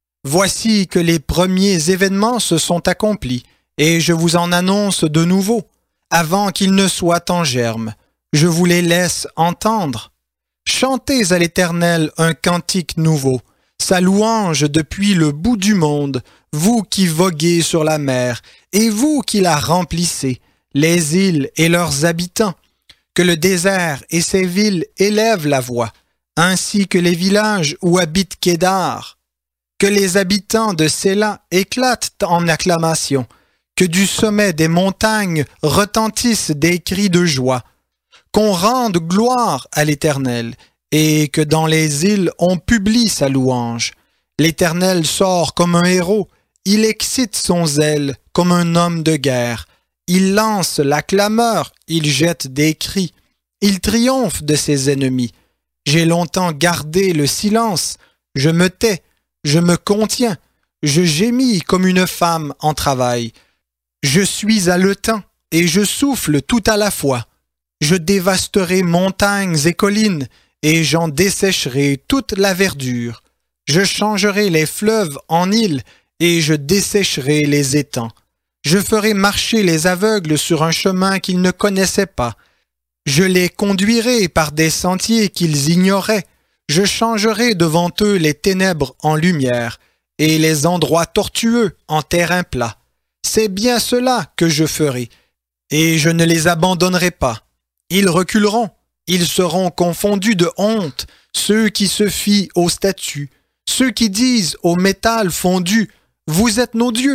Voici que les premiers événements se sont accomplis, et je vous en annonce de nouveau, avant qu'ils ne soient en germe. Je vous les laisse entendre. Chantez à l'Éternel un cantique nouveau, sa louange depuis le bout du monde, vous qui voguez sur la mer, et vous qui la remplissez, les îles et leurs habitants. Que le désert et ses villes élèvent la voix, ainsi que les villages où habite Kédar. Que les habitants de Séla éclatent en acclamation, que du sommet des montagnes retentissent des cris de joie, qu'on rende gloire à l'Éternel, et que dans les îles on publie sa louange. L'Éternel sort comme un héros, il excite son zèle comme un homme de guerre. Il lance la clameur, il jette des cris, il triomphe de ses ennemis. J'ai longtemps gardé le silence, je me tais, je me contiens, je gémis comme une femme en travail. Je suis haletant et je souffle tout à la fois. Je dévasterai montagnes et collines, et j'en dessécherai toute la verdure. Je changerai les fleuves en îles, et je dessécherai les étangs. Je ferai marcher les aveugles sur un chemin qu'ils ne connaissaient pas. Je les conduirai par des sentiers qu'ils ignoraient. Je changerai devant eux les ténèbres en lumière, et les endroits tortueux en terrain plat. C'est bien cela que je ferai, et je ne les abandonnerai pas. Ils reculeront, ils seront confondus de honte, ceux qui se fient aux statues, ceux qui disent au métal fondu, « Vous êtes nos dieux ».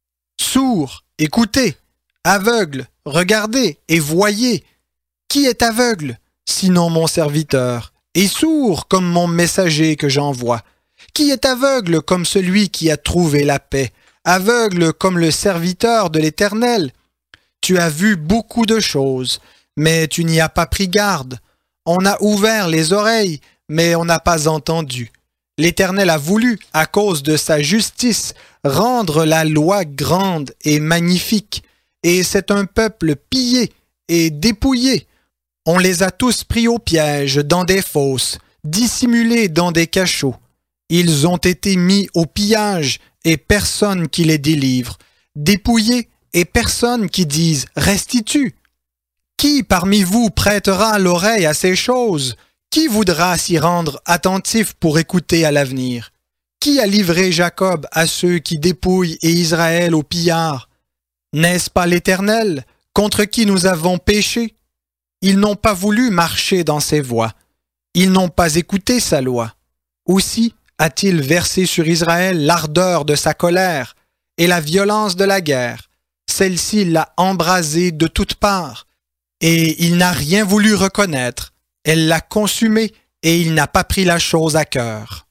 Sourds, écoutez, aveugles, regardez et voyez. Qui est aveugle, sinon mon serviteur, et sourd comme mon messager que j'envoie? Qui est aveugle comme celui qui a trouvé la paix, aveugle comme le serviteur de l'Éternel? Tu as vu beaucoup de choses, mais tu n'y as pas pris garde. On a ouvert les oreilles, mais on n'a pas entendu. L'Éternel a voulu, à cause de sa justice, rendre la loi grande et magnifique, et c'est un peuple pillé et dépouillé. On les a tous pris au piège dans des fosses, dissimulés dans des cachots. Ils ont été mis au pillage et personne qui les délivre, dépouillés et personne qui dise « restitue ». Qui parmi vous prêtera l'oreille à ces choses? Qui voudra s'y rendre attentif pour écouter à l'avenir? Qui a livré Jacob à ceux qui dépouillent et Israël aux pillards? N'est-ce pas l'Éternel, contre qui nous avons péché? Ils n'ont pas voulu marcher dans ses voies. Ils n'ont pas écouté sa loi. Aussi a-t-il versé sur Israël l'ardeur de sa colère et la violence de la guerre. Celle-ci l'a embrasé de toutes parts. Et il n'a rien voulu reconnaître. Elle l'a consumé et il n'a pas pris la chose à cœur.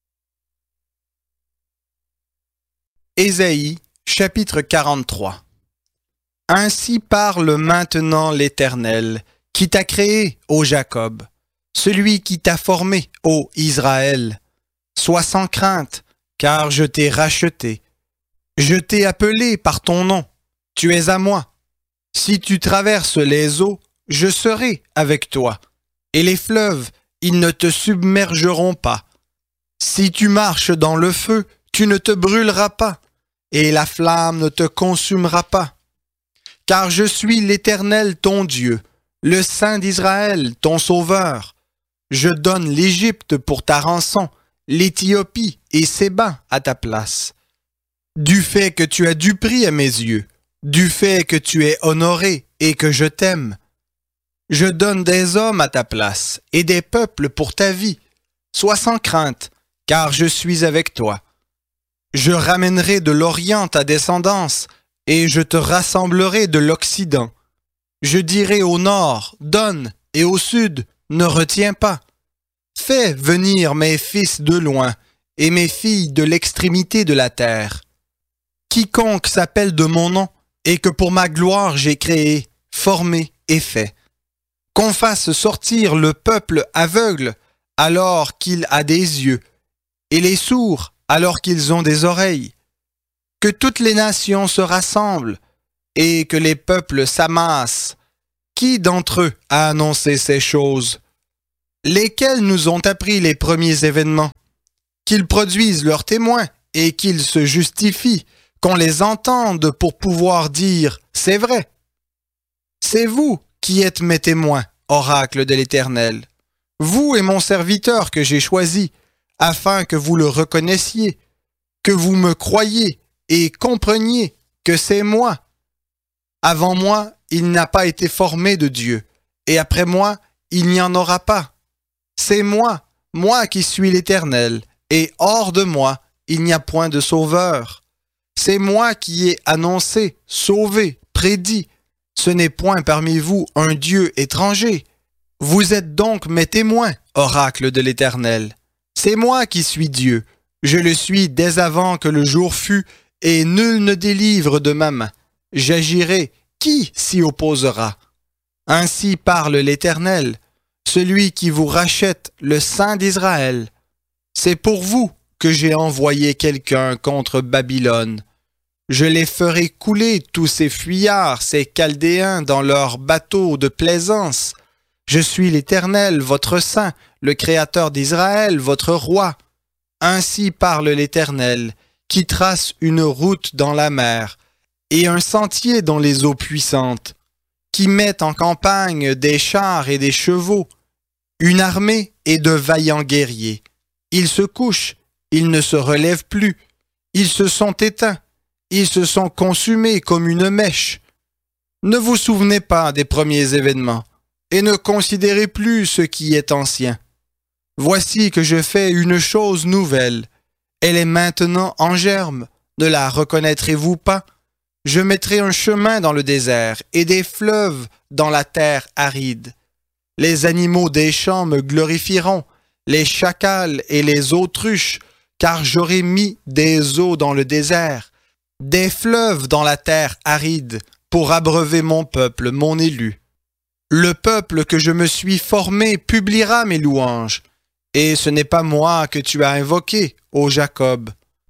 Ésaïe, chapitre 43. Ainsi parle maintenant l'Éternel, qui t'a créé, ô Jacob, celui qui t'a formé, ô Israël. Sois sans crainte, car je t'ai racheté. Je t'ai appelé par ton nom, tu es à moi. Si tu traverses les eaux, je serai avec toi, et les fleuves, ils ne te submergeront pas. Si tu marches dans le feu, tu ne te brûleras pas, et la flamme ne te consumera pas. Car je suis l'Éternel ton Dieu, le Saint d'Israël, ton Sauveur. Je donne l'Égypte pour ta rançon, l'Éthiopie et Séba à ta place. Du fait que tu as du prix à mes yeux, du fait que tu es honoré et que je t'aime. Je donne des hommes à ta place et des peuples pour ta vie. Sois sans crainte, car je suis avec toi. Je ramènerai de l'Orient ta descendance, et je te rassemblerai de l'Occident. Je dirai au nord, donne, et au sud, ne retiens pas. Fais venir mes fils de loin, et mes filles de l'extrémité de la terre. Quiconque s'appelle de mon nom, et que pour ma gloire j'ai créé, formé et fait. Qu'on fasse sortir le peuple aveugle alors qu'il a des yeux, et les sourds alors qu'ils ont des oreilles. Que toutes les nations se rassemblent, et que les peuples s'amassent. Qui d'entre eux a annoncé ces choses? Lesquels nous ont appris les premiers événements? Qu'ils produisent leurs témoins et qu'ils se justifient, qu'on les entende pour pouvoir dire « c'est vrai ». C'est vous qui êtes mes témoins, oracle de l'Éternel. Vous et mon serviteur que j'ai choisi, afin que vous le reconnaissiez, que vous me croyiez et compreniez que c'est moi. Avant moi, il n'a pas été formé de Dieu, et après moi, il n'y en aura pas. C'est moi, moi qui suis l'Éternel, et hors de moi, il n'y a point de sauveur. C'est moi qui ai annoncé, sauvé, prédit. Ce n'est point parmi vous un Dieu étranger. Vous êtes donc mes témoins, oracle de l'Éternel. C'est moi qui suis Dieu. Je le suis dès avant que le jour fût, et nul ne délivre de ma main. J'agirai, qui s'y opposera? Ainsi parle l'Éternel, celui qui vous rachète, le Saint d'Israël. C'est pour vous que j'ai envoyé quelqu'un contre Babylone. Je les ferai couler tous ces fuyards, ces Chaldéens, dans leurs bateaux de plaisance. Je suis l'Éternel, votre Saint, le Créateur d'Israël, votre Roi. Ainsi parle l'Éternel, qui trace une route dans la mer et un sentier dans les eaux puissantes, qui met en campagne des chars et des chevaux, une armée et de vaillants guerriers. Ils se couchent, ils ne se relèvent plus, ils se sont éteints, ils se sont consumés comme une mèche. Ne vous souvenez pas des premiers événements, et ne considérez plus ce qui est ancien. Voici que je fais une chose nouvelle. Elle est maintenant en germe. Ne la reconnaîtrez-vous pas? Je mettrai un chemin dans le désert et des fleuves dans la terre aride. Les animaux des champs me glorifieront, les chacals et les autruches, car j'aurai mis des eaux dans le désert, des fleuves dans la terre aride, pour abreuver mon peuple, mon élu. Le peuple que je me suis formé publiera mes louanges, et ce n'est pas moi que tu as invoqué, ô Jacob.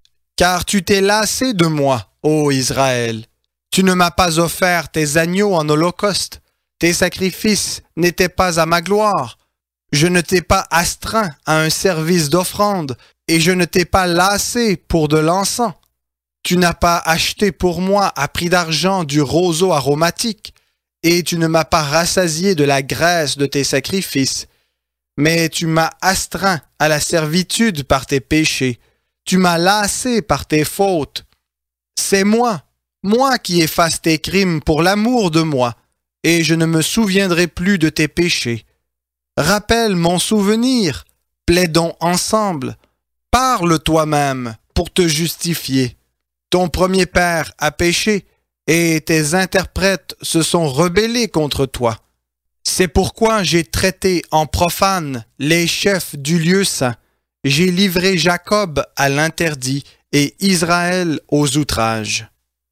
Car tu t'es lassé de moi, ô Israël. Tu ne m'as pas offert tes agneaux en holocauste. Tes sacrifices n'étaient pas à ma gloire. Je ne t'ai pas astreint à un service d'offrande, et je ne t'ai pas lassé pour de l'encens. Tu n'as pas acheté pour moi à prix d'argent du roseau aromatique, et tu ne m'as pas rassasié de la graisse de tes sacrifices. Mais tu m'as astreint à la servitude par tes péchés. Tu m'as lassé par tes fautes. C'est moi qui efface tes crimes pour l'amour de moi, et je ne me souviendrai plus de tes péchés. Rappelle mon souvenir, plaidons ensemble. Parle toi-même pour te justifier. Ton premier père a péché, et tes interprètes se sont rebellés contre toi. C'est pourquoi j'ai traité en profane les chefs du lieu saint. J'ai livré Jacob à l'interdit et Israël aux outrages.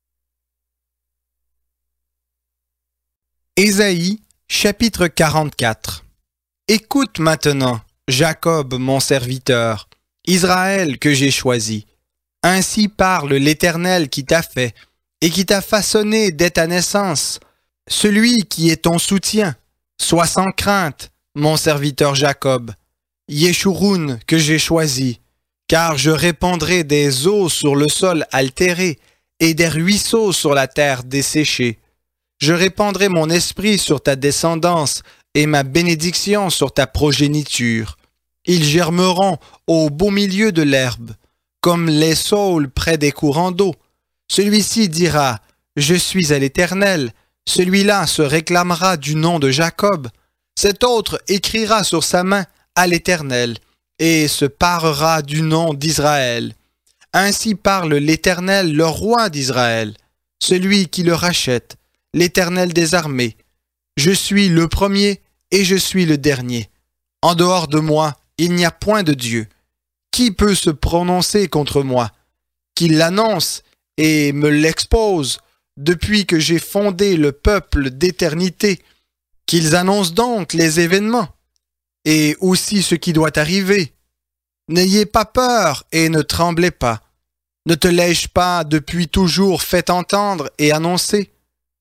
Ésaïe, chapitre 44. Écoute maintenant, Jacob mon serviteur, Israël que j'ai choisi. Ainsi parle l'Éternel qui t'a fait et qui t'a façonné dès ta naissance, celui qui est ton soutien. Sois sans crainte, mon serviteur Jacob, Yeshurun que j'ai choisi, car je répandrai des eaux sur le sol altéré et des ruisseaux sur la terre desséchée. Je répandrai mon esprit sur ta descendance et ma bénédiction sur ta progéniture. Ils germeront au beau milieu de l'herbe, comme les saules près des courants d'eau. Celui-ci dira « Je suis à l'Éternel ». Celui-là se réclamera du nom de Jacob. Cet autre écrira sur sa main à l'Éternel et se parera du nom d'Israël. Ainsi parle l'Éternel, le roi d'Israël, celui qui le rachète, l'Éternel des armées. Je suis le premier et je suis le dernier. En dehors de moi, il n'y a point de Dieu. Qui peut se prononcer contre moi? Qu'il l'annonce et me l'expose depuis que j'ai fondé le peuple d'éternité. Qu'ils annoncent donc les événements et aussi ce qui doit arriver. N'ayez pas peur et ne tremblez pas. Ne te l'ai-je pas depuis toujours fait entendre et annoncer?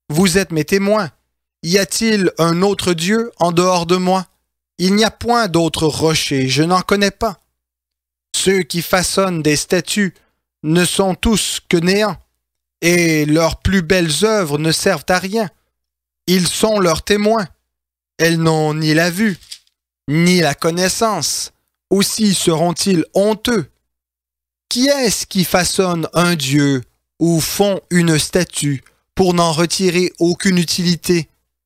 Vous êtes mes témoins. Y a-t-il un autre Dieu en dehors de moi? Il n'y a point d'autre rocher, je n'en connais pas. Ceux qui façonnent des statues ne sont tous que néants, et leurs plus belles œuvres ne servent à rien. Ils sont leurs témoins. Elles n'ont ni la vue, ni la connaissance. Aussi seront-ils honteux. Qui est-ce qui façonne un Dieu ou font une statue pour n'en retirer aucune utilité?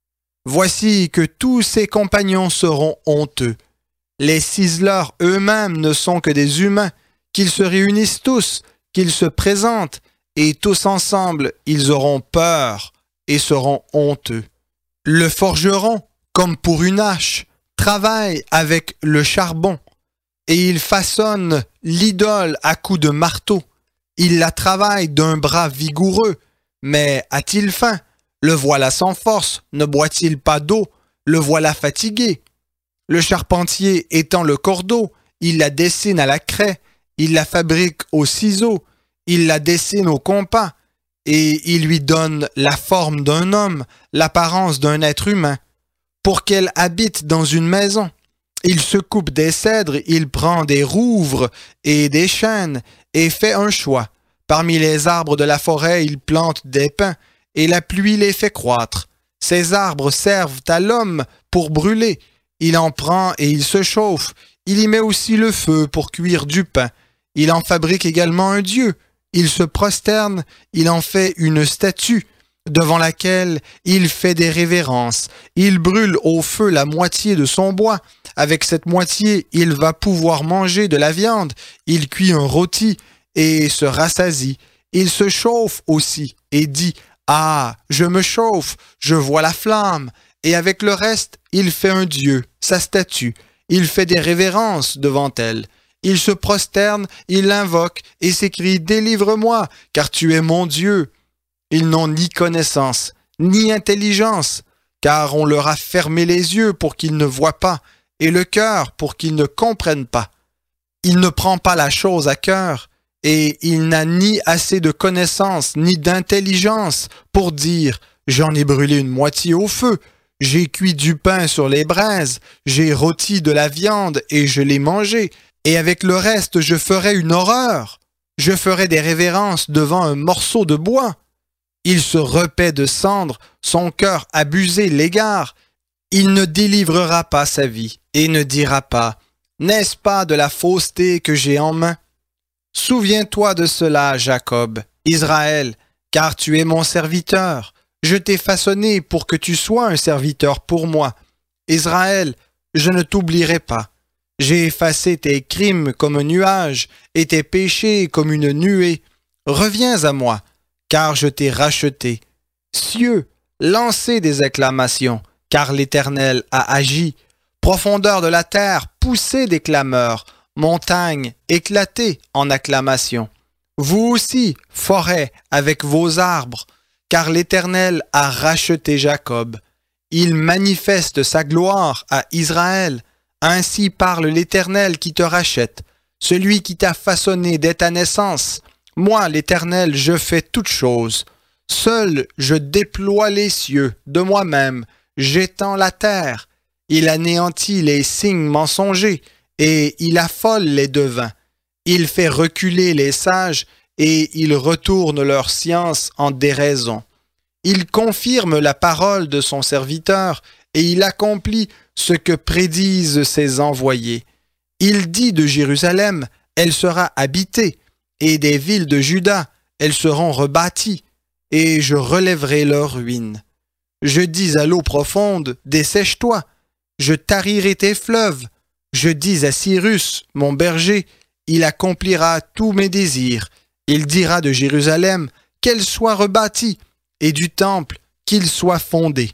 Voici que tous ses compagnons seront honteux. Les ciseleurs eux-mêmes ne sont que des humains, qu'ils se réunissent tous, qu'ils se présentent, et tous ensemble ils auront peur et seront honteux. Le forgeron, comme pour une hache, travaille avec le charbon, et il façonne l'idole à coups de marteau. Il la travaille d'un bras vigoureux, mais a-t-il faim? Le voilà sans force, ne boit-il pas d'eau? Le voilà fatigué. Le charpentier étend le cordeau, il la dessine à la craie, il la fabrique au ciseau, il la dessine au compas, et il lui donne la forme d'un homme, l'apparence d'un être humain, pour qu'elle habite dans une maison. Il se coupe des cèdres, il prend des rouvres et des chênes, et fait un choix. Parmi les arbres de la forêt, il plante des pins, et la pluie les fait croître. Ces arbres servent à l'homme pour brûler. Il en prend et il se chauffe. Il y met aussi le feu pour cuire du pain. Il en fabrique également un dieu. Il se prosterne, il en fait une statue, devant laquelle il fait des révérences. Il brûle au feu la moitié de son bois. Avec cette moitié, il va pouvoir manger de la viande. Il cuit un rôti et se rassasie. Il se chauffe aussi et dit « Ah, je me chauffe, je vois la flamme ». Et avec le reste, il fait un dieu, sa statue. Il fait des révérences devant elle. Il se prosterne, il l'invoque et s'écrie « Délivre-moi, car tu es mon Dieu ». Ils n'ont ni connaissance, ni intelligence, car on leur a fermé les yeux pour qu'ils ne voient pas, et le cœur pour qu'ils ne comprennent pas. Il ne prend pas la chose à cœur, et il n'a ni assez de connaissance, ni d'intelligence pour dire « J'en ai brûlé une moitié au feu ». J'ai cuit du pain sur les braises, j'ai rôti de la viande et je l'ai mangé, et avec le reste je ferai une horreur. Je ferai des révérences devant un morceau de bois. Il se repaît de cendres, son cœur abusé l'égare. Il ne délivrera pas sa vie et ne dira pas « N'est-ce pas de la fausseté que j'ai en main ?» Souviens-toi de cela, Jacob, Israël, car tu es mon serviteur. Je t'ai façonné pour que tu sois un serviteur pour moi. Israël, je ne t'oublierai pas. J'ai effacé tes crimes comme un nuage et tes péchés comme une nuée. Reviens à moi, car je t'ai racheté. Cieux, lancez des acclamations, car l'Éternel a agi. Profondeur de la terre, poussez des clameurs. Montagnes, éclatez en acclamations. Vous aussi, forêt, avec vos arbres, car l'Éternel a racheté Jacob. Il manifeste sa gloire à Israël. Ainsi parle l'Éternel qui te rachète, celui qui t'a façonné dès ta naissance. Moi, l'Éternel, je fais toutes choses. Seul, je déploie les cieux de moi-même, j'étends la terre. Il anéantit les signes mensongers et il affole les devins. Il fait reculer les sages et il retourne leur science en déraison. Il confirme la parole de son serviteur et il accomplit ce que prédisent ses envoyés. Il dit de Jérusalem, elle sera habitée, et des villes de Juda, elles seront rebâties, et je relèverai leurs ruines. Je dis à l'eau profonde, dessèche-toi, je tarirai tes fleuves. Je dis à Cyrus, mon berger, il accomplira tous mes désirs. Il dira de Jérusalem qu'elle soit rebâtie et du temple qu'il soit fondé.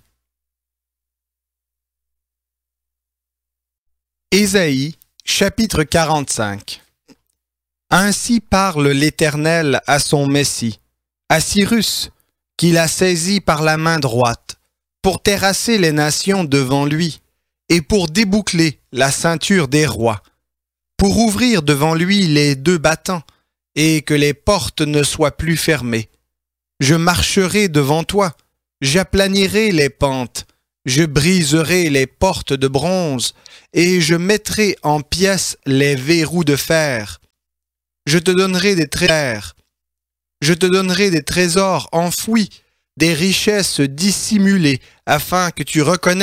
Ésaïe, chapitre 45. Ainsi parle l'Éternel à son Messie, à Cyrus, qu'il a saisi par la main droite, pour terrasser les nations devant lui, et pour déboucler la ceinture des rois, pour ouvrir devant lui les deux battants, et que les portes ne soient plus fermées. Je marcherai devant toi, J'aplanirai les pentes, je briserai les portes de bronze, et je mettrai en pièces les verrous de fer. Je te donnerai des trésors, je te donnerai des trésors enfouis, des richesses dissimulées, afin que tu reconnaisses